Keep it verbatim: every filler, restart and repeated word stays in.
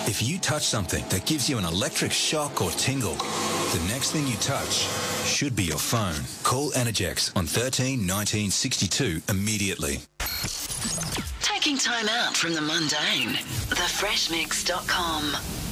If you touch something that gives you an electric shock or tingle, the next thing you touch should be your phone. Call Energex on thirteen nineteen sixty-two immediately. Taking time out from the mundane. the fresh mix dot com